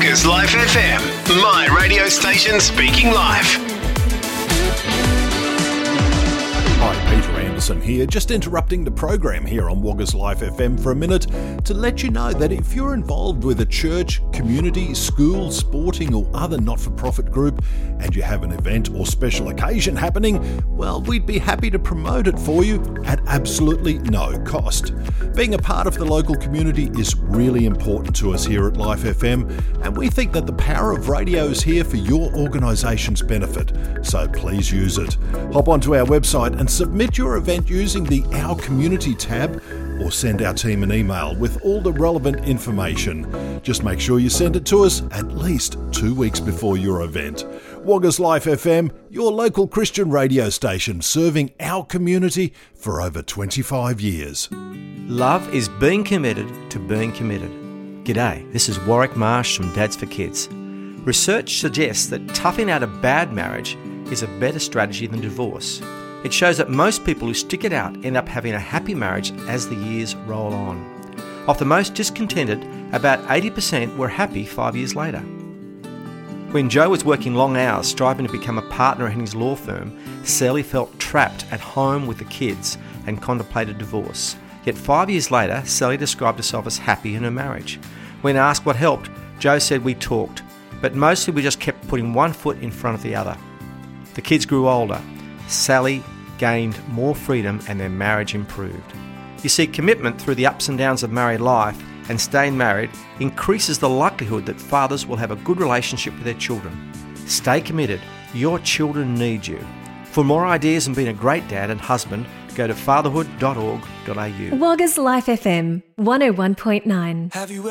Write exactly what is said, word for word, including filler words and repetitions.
Wagga's Life F M, my radio station speaking live. Hi, Peter Anderson here, just interrupting the program here on Wagga's Life F M for a minute to let you know that if you're involved with a church, community, school, sporting or other not-for-profit group and you have an event or special occasion happening, well, we'd be happy to promote it for you at absolutely no cost. Being a part of the local community is really important to us here at Life F M, and we think that the power of radio is here for your organisation's benefit, so please use it. Hop onto our website and submit your event using the Our Community tab, or send our team an email with all the relevant information. Just make sure you send it to us at least two weeks before your event. Wagga's Life F M, your local Christian radio station, serving our community for over twenty-five years. Love is being committed to being committed. G'day, this is Warwick Marsh from Dads for Kids. Research suggests that toughing out a bad marriage is a better strategy than divorce. It shows that most people who stick it out end up having a happy marriage as the years roll on. Of the most discontented, about eighty percent were happy five years later. When Joe was working long hours striving to become a partner in his law firm, Sally felt trapped at home with the kids and contemplated divorce. Yet five years later, Sally described herself as happy in her marriage. When asked what helped, Joe said we talked, but mostly we just kept putting one foot in front of the other. The kids grew older. Sally gained more freedom and their marriage improved. You see, commitment through the ups and downs of married life and staying married increases the likelihood that fathers will have a good relationship with their children. Stay committed. Your children need you. For more ideas on being a great dad and husband, go to fatherhood dot org dot a u. Wagga's Life F M, one oh one point nine. Have you